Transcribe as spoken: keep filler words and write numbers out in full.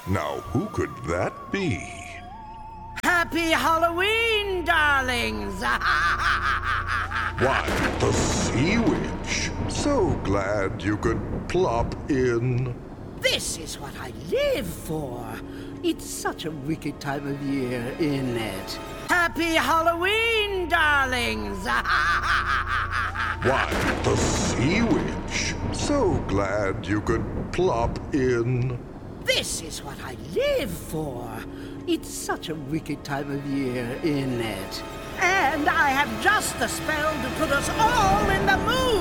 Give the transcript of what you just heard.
Now, who could that be? Happy Halloween, darlings! Why, the Sea Witch. So glad you could plop in. This is what I live for. It's such a wicked time of year, isn't it? Happy Halloween, darlings! Why, the Sea Witch. So glad you could plop in. This is what I live for. It's such a wicked time of year, isn't it? And I have just the spell to put us all in the mood!